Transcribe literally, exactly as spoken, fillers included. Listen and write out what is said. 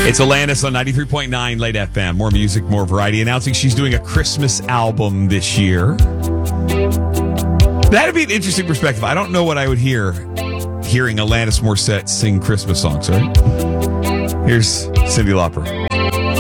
It's Alanis on ninety-three point nine Late F M. More music, more variety. Announcing she's doing a Christmas album this year. That'd be an interesting perspective. I don't know what I would hear hearing Alanis Morissette sing Christmas songs, right? Here's Cyndi Lauper.